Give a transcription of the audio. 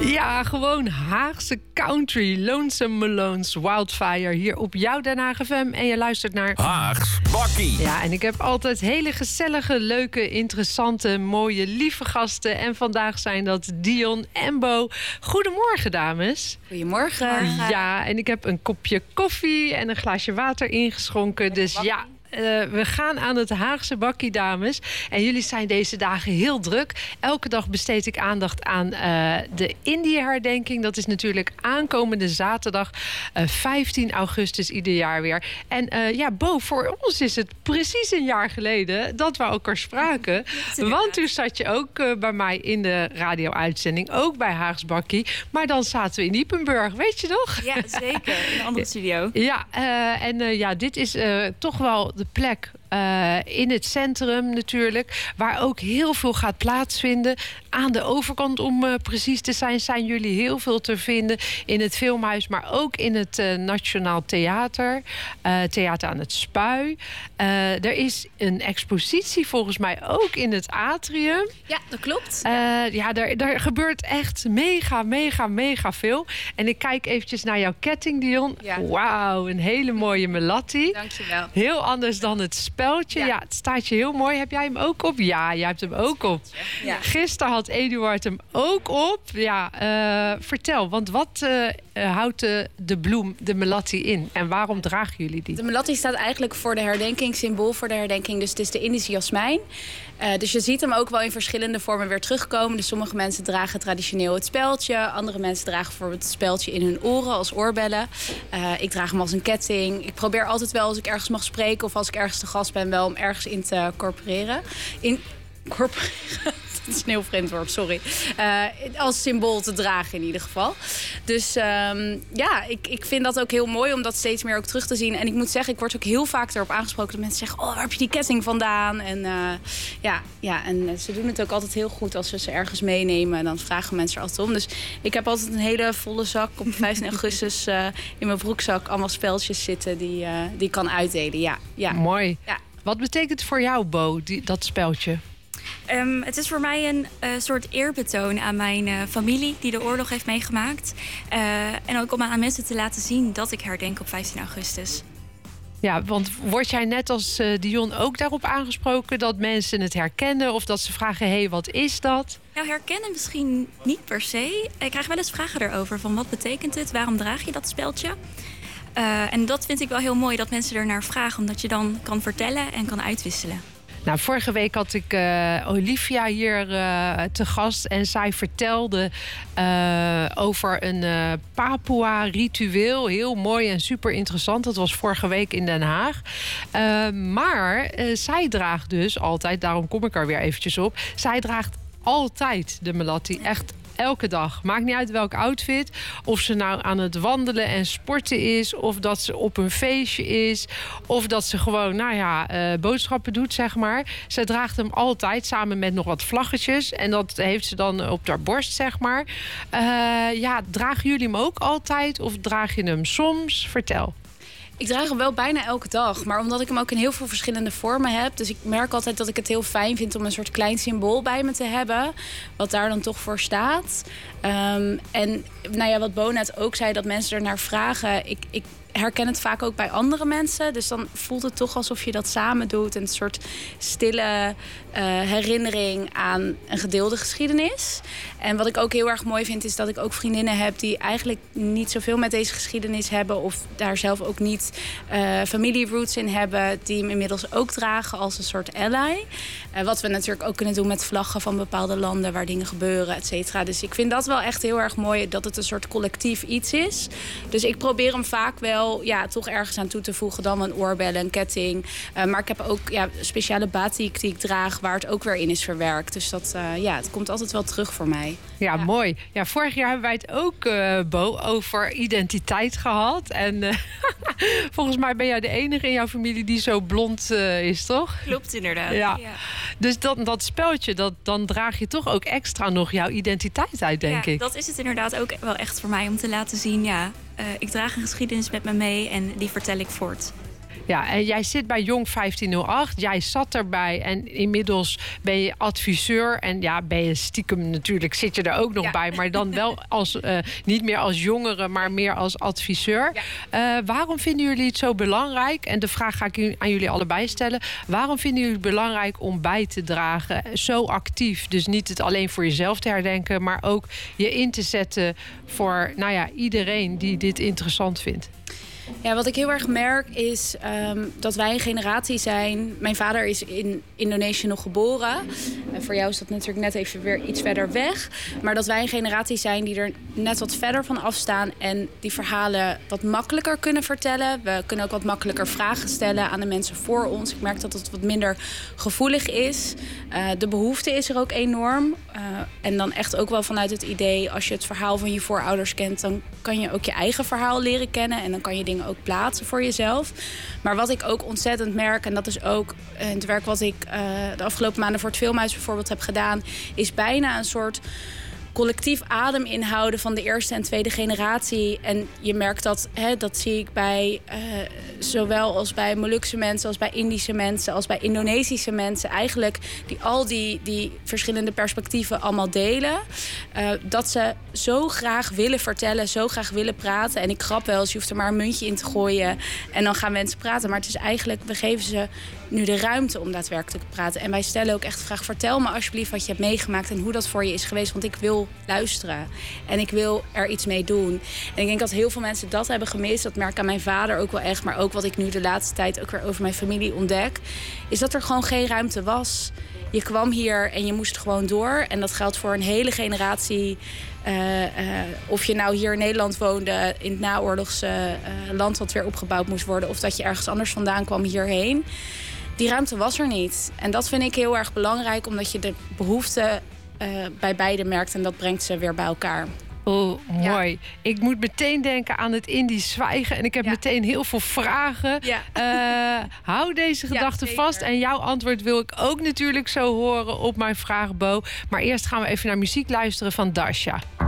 Ja, gewoon Haagse country. Lonesome Malone's Wildfire hier op jouw Den Haag FM. En je luistert naar Haags Bakkie. Ja, en ik heb altijd hele gezellige, leuke, interessante, mooie, lieve gasten. En vandaag zijn dat Dion en Bo. Goedemorgen, dames. Goedemorgen. Ja, en ik heb een kopje koffie en een glaasje water ingeschonken. Dus ja... we gaan aan het Haagse bakkie, dames. En jullie zijn deze dagen heel druk. Elke dag besteed ik aandacht aan de Indië-herdenking. Dat is natuurlijk aankomende zaterdag, 15 augustus ieder jaar weer. En Bo, voor ons is het precies een jaar geleden dat we elkaar spraken. Want toen zat je ook bij mij in de radio-uitzending. Ook bij Haags bakkie. Maar dan zaten we in Diepenburg, weet je nog? Ja, zeker. In een andere studio. Ja, dit is toch wel de plek in het centrum natuurlijk, waar ook heel veel gaat plaatsvinden. Aan de overkant, om precies te zijn jullie heel veel te vinden in het Filmhuis, maar ook in het Nationaal Theater. Theater aan het Spui. Er is een expositie volgens mij ook in het atrium. Ja, dat klopt. Daar gebeurt echt mega veel. En ik kijk eventjes naar jouw ketting, Dion. Ja. Wauw, een hele mooie melatti. Dankjewel. Heel anders dan het speldje. Ja, het staat je heel mooi. Heb jij hem ook op? Ja, jij hebt hem ook op. Ja. Gisteren had Eduard hem ook op. Ja, vertel, want wat houdt de bloem, de melatti, in? En waarom dragen jullie die? De melatti staat eigenlijk voor de herdenking, symbool voor de herdenking. Dus het is de Indische jasmijn. Dus je ziet hem ook wel in verschillende vormen weer terugkomen. Dus sommige mensen dragen traditioneel het speldje. Andere mensen dragen bijvoorbeeld het speldje in hun oren als oorbellen. Ik draag hem als een ketting. Ik probeer altijd wel, als ik ergens mag spreken of als ik ergens te gast ben, wel om ergens in te incorporeren. Dat is een heel vreemd woord, sorry. Als symbool te dragen in ieder geval. Dus ik vind dat ook heel mooi om dat steeds meer ook terug te zien. En ik moet zeggen, ik word ook heel vaak erop aangesproken dat mensen zeggen, oh, waar heb je die ketting vandaan? En en ze doen het ook altijd heel goed als we ze ergens meenemen. En dan vragen mensen er altijd om. Dus ik heb altijd een hele volle zak op 15 augustus in mijn broekzak allemaal speldjes zitten die ik kan uitdelen. Ja. Mooi. Ja. Wat betekent voor jou, Bo, dat speldje? Het is voor mij een soort eerbetoon aan mijn familie die de oorlog heeft meegemaakt. En ook om aan mensen te laten zien dat ik herdenk op 15 augustus. Ja, want word jij net als Dion ook daarop aangesproken dat mensen het herkennen of dat ze vragen, hé, wat is dat? Nou, herkennen misschien niet per se. Ik krijg wel eens vragen erover van wat betekent het? Waarom draag je dat speldje? En dat vind ik wel heel mooi dat mensen er naar vragen, omdat je dan kan vertellen en kan uitwisselen. Nou, vorige week had ik Olivia hier te gast en zij vertelde over een Papua-ritueel. Heel mooi en super interessant. Dat was vorige week in Den Haag. Maar zij draagt dus altijd, daarom kom ik er weer eventjes op, zij draagt altijd de melatti. Echt elke dag. Maakt niet uit welk outfit. Of ze nou aan het wandelen en sporten is. Of dat ze op een feestje is. Of dat ze gewoon, boodschappen doet, zeg maar. Ze draagt hem altijd samen met nog wat vlaggetjes. En dat heeft ze dan op haar borst, zeg maar. Dragen jullie hem ook altijd? Of draag je hem soms? Vertel. Ik draag hem wel bijna elke dag. Maar omdat ik hem ook in heel veel verschillende vormen heb. Dus ik merk altijd dat ik het heel fijn vind om een soort klein symbool bij me te hebben. Wat daar dan toch voor staat. Wat Bo net ook zei, dat mensen er naar vragen. Ik herken het vaak ook bij andere mensen. Dus dan voelt het toch alsof je dat samen doet. Een soort stille herinnering aan een gedeelde geschiedenis. En wat ik ook heel erg mooi vind, is dat ik ook vriendinnen heb die eigenlijk niet zoveel met deze geschiedenis hebben. Of daar zelf ook niet familieroots in hebben. Die hem inmiddels ook dragen als een soort ally. Wat we natuurlijk ook kunnen doen met vlaggen van bepaalde landen waar dingen gebeuren, et cetera. Dus ik vind dat wel echt heel erg mooi dat het een soort collectief iets is. Dus ik probeer hem vaak wel toch ergens aan toe te voegen. Dan een oorbellen, een ketting. Maar ik heb ook speciale batik die ik draag waar het ook weer in is verwerkt. Dus dat, het komt altijd wel terug voor mij. Ja, mooi. Ja, vorig jaar hebben wij het ook, Bo, over identiteit gehad. En volgens mij ben jij de enige in jouw familie die zo blond is, toch? Klopt, inderdaad. Ja. Dus dat speldje, dan draag je toch ook extra nog jouw identiteit uit, denk ik. Dat is het inderdaad ook wel echt voor mij om te laten zien. Ik draag een geschiedenis met me mee en die vertel ik voort. Ja, en jij zit bij Jong 1508. Jij zat erbij en inmiddels ben je adviseur. En ja, ben je stiekem natuurlijk, zit je er ook nog bij. Maar dan wel als, niet meer als jongere, maar meer als adviseur. Ja. Waarom vinden jullie het zo belangrijk? En de vraag ga ik aan jullie allebei stellen. Waarom vinden jullie het belangrijk om bij te dragen? Zo actief, dus niet het alleen voor jezelf te herdenken, maar ook je in te zetten voor iedereen die dit interessant vindt. Ja, wat ik heel erg merk is dat wij een generatie zijn. Mijn vader is in Indonesië nog geboren. Voor jou is dat natuurlijk net even weer iets verder weg. Maar dat wij een generatie zijn die er net wat verder van afstaan en die verhalen wat makkelijker kunnen vertellen. We kunnen ook wat makkelijker vragen stellen aan de mensen voor ons. Ik merk dat het wat minder gevoelig is. De behoefte is er ook enorm. En dan echt ook wel vanuit het idee, als je het verhaal van je voorouders kent, dan kan je ook je eigen verhaal leren kennen en dan kan je dingen ook plaatsen voor jezelf. Maar wat ik ook ontzettend merk, en dat is ook het werk wat ik de afgelopen maanden voor het Filmhuis bijvoorbeeld heb gedaan, is bijna een soort collectief adem inhouden van de eerste en tweede generatie. En je merkt dat, dat zie ik bij zowel als bij Molukse mensen, als bij Indische mensen, als bij Indonesische mensen. Eigenlijk die verschillende perspectieven allemaal delen. Dat ze zo graag willen vertellen, zo graag willen praten. En ik grap wel eens, je hoeft er maar een muntje in te gooien en dan gaan mensen praten. Maar het is eigenlijk, we geven ze nu de ruimte om daadwerkelijk te praten. En wij stellen ook echt de vraag, vertel me alsjeblieft wat je hebt meegemaakt en hoe dat voor je is geweest. Want ik wil luisteren en ik wil er iets mee doen. En ik denk dat heel veel mensen dat hebben gemist. Dat merk ik aan mijn vader ook wel echt. Maar ook wat ik nu de laatste tijd ook weer over mijn familie ontdek, is dat er gewoon geen ruimte was. Je kwam hier en je moest gewoon door. En dat geldt voor een hele generatie. Of je nou hier in Nederland woonde, in het naoorlogse land wat weer opgebouwd moest worden, of dat je ergens anders vandaan kwam hierheen. Die ruimte was er niet. En dat vind ik heel erg belangrijk, omdat je de behoefte bij beide merkt en dat brengt ze weer bij elkaar. Oh, mooi. Ja. Ik moet meteen denken aan het Indisch zwijgen. En ik heb meteen heel veel vragen. Ja. Hou deze gedachten vast. En jouw antwoord wil ik ook natuurlijk zo horen op mijn vragenboog. Maar eerst gaan we even naar muziek luisteren van Dasha.